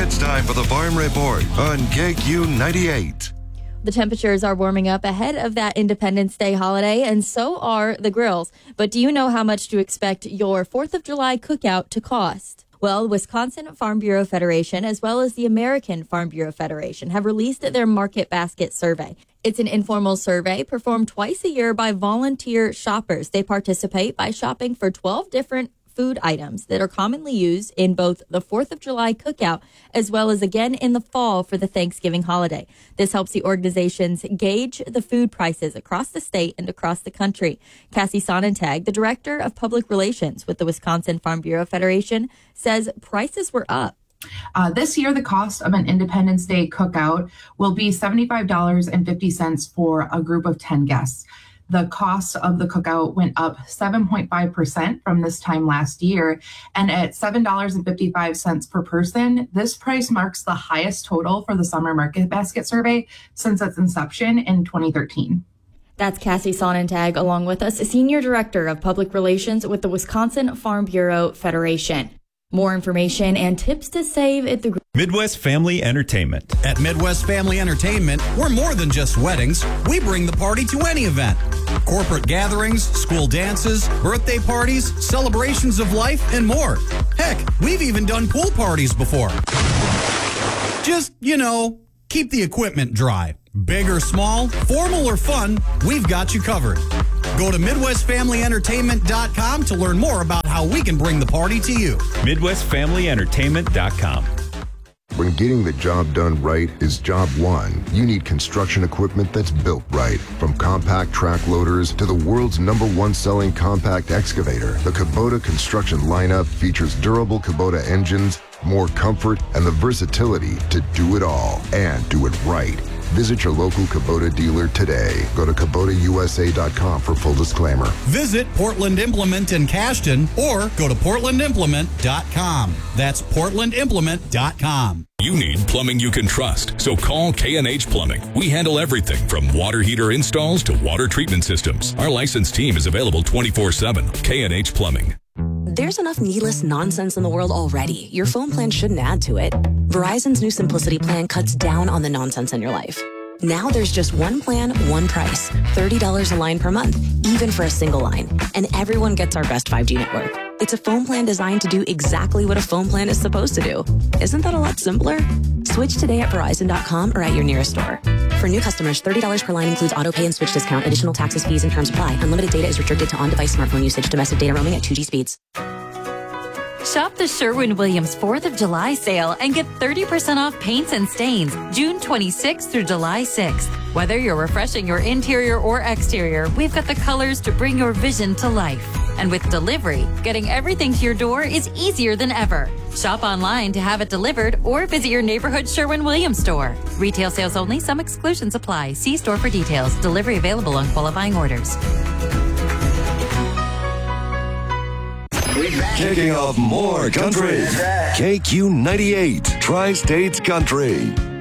It's time for the Farm Report on KQ98. The temperatures are warming up ahead of that Independence Day holiday, and so are the grills. But do you know how much to expect your 4th of July cookout to cost? Well, the Wisconsin Farm Bureau Federation, as well as the American Farm Bureau Federation, have released their Market Basket Survey. It's an informal survey performed twice a year by volunteer shoppers. They participate by shopping for 12 different food items that are commonly used in both the 4th of July cookout as well as again in the fall for the Thanksgiving holiday. This helps the organizations gauge the food prices across the state and across the country. Cassie Sonnentag, the director of public relations with the Wisconsin Farm Bureau Federation, says prices were up. This year, the cost of an Independence Day cookout will be $75.50 for a group of 10 guests. The cost of the cookout went up 7.5% from this time last year. And at $7.55 per person, this price marks the highest total for the Summer Market Basket Survey since its inception in 2013. That's Cassie Sonnentag, along with us, Senior Director of Public Relations with the Wisconsin Farm Bureau Federation. More information and tips to save at the Midwest Family Entertainment. At Midwest Family Entertainment, we're more than just weddings. We bring the party to any event. Corporate gatherings, school dances, birthday parties, celebrations of life, and more. Heck, we've even done pool parties before. Just, keep the equipment dry. Big or small, formal or fun, we've got you covered. Go to MidwestFamilyEntertainment.com to learn more about how we can bring the party to you. MidwestFamilyEntertainment.com. When getting the job done right is job one, you need construction equipment that's built right. From compact track loaders to the world's #1 selling compact excavator, the Kubota construction lineup features durable Kubota engines, more comfort, and the versatility to do it all and do it right. Visit your local Kubota dealer today. Go to KubotaUSA.com for full disclaimer. Visit Portland Implement in Cashton or go to PortlandImplement.com. That's PortlandImplement.com. You need plumbing you can trust, so call K&H Plumbing. We handle everything from water heater installs to water treatment systems. Our licensed team is available 24/7. K&H Plumbing. There's enough needless nonsense in the world already. Your phone plan shouldn't add to it. Verizon's new Simplicity plan cuts down on the nonsense in your life. Now there's just one plan, one price. $30 a line per month, even for a single line. And everyone gets our best 5G network. It's a phone plan designed to do exactly what a phone plan is supposed to do. Isn't that a lot simpler? Switch today at Verizon.com or at your nearest store. For new customers, $30 per line includes auto pay and switch discount. Additional taxes, fees, and terms apply. Unlimited data is restricted to on-device smartphone usage. Domestic data roaming at 2G speeds. Shop the Sherwin-Williams 4th of July sale and get 30% off paints and stains June 26th through July 6th. Whether you're refreshing your interior or exterior, we've got the colors to bring your vision to life. And with delivery, getting everything to your door is easier than ever. Shop online to have it delivered or visit your neighborhood Sherwin-Williams store. Retail sales only. Some exclusions apply. See store for details. Delivery available on qualifying orders. Kicking off more country. KQ98, Tri-States Country.